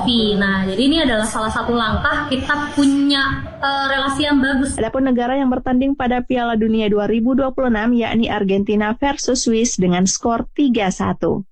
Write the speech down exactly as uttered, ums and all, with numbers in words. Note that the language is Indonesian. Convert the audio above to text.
trofi. Nah, jadi ini adalah salah satu langkah kita punya uh, relasi yang bagus. Adapun negara yang bertanding pada Piala Dunia dua ribu dua puluh enam yakni Argentina versus Swiss dengan skor tiga satu.